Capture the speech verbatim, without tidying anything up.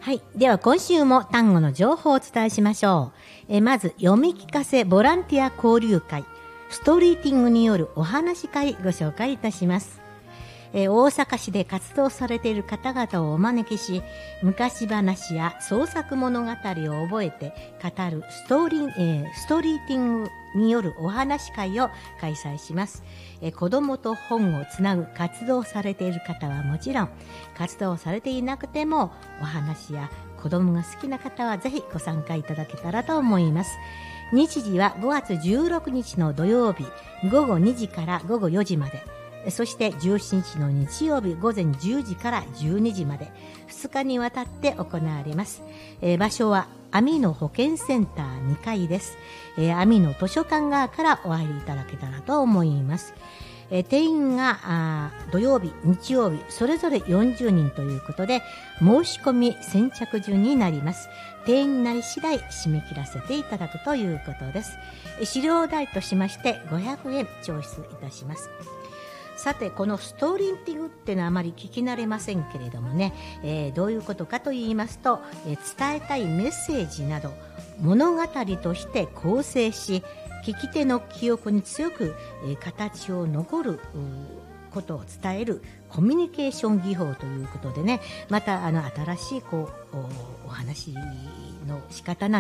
はい。では今週も単語の情報をお伝えしましょう。えまず、読み聞かせボランティア交流会、ストリーティングによるお話会ご紹介いたします。え大阪市で活動されている方々をお招きし、昔話や創作物語を覚えて語るストーリー、えー、ストリーティングによるお話会を開催します。え子供と本をつなぐ活動をされている方はもちろん、活動をされていなくてもお話や子供が好きな方はぜひご参加いただけたらと思います。日時はごがつじゅうろくにちの土曜日ごごにじからごごよじまで、そしてじゅうしちにちの日曜日ごぜんじゅうじからじゅうにじまでふつかにわたって行われます。えー、場所は網野保健センターにかいです。えー、網野図書館側からお入りいただけたらと思います。えー、定員があ土曜日、日曜日それぞれよんじゅうにんということで、申し込み先着順になります。定員になり次第締め切らせていただくということです。資料代としましてごひゃくえん徴収いたします。さて、このストーリーティングっていうのはあまり聞き慣れませんけれどもね、えー、どういうことかと言いますと、えー、伝えたいメッセージなど物語として構成し、聞き手の記憶に強く、えー、形を残ることを伝えるコミュニケーション技法ということでね、またあの新しいこう お, お話の仕方なん